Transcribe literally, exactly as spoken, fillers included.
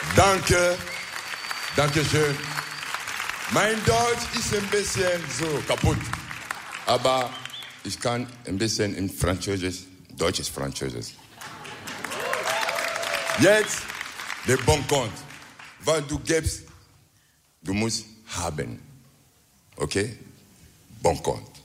Danke, danke schön. Mein Deutsch ist ein bisschen so kaputt, aber ich kann ein bisschen in Französisch, deutsches Französisch. Jetzt der Bon Compte, weil du gibst, du musst haben, okay? Bon Compte.